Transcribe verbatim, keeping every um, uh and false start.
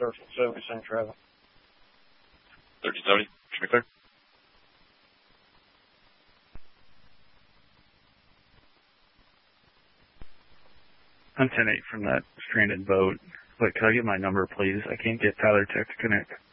thirteen seventy, same traffic. thirteen seventy, should be clear. I'm ten eight from that stranded boat. Wait, could I get my number, please? I can't get Tyler Tech to connect.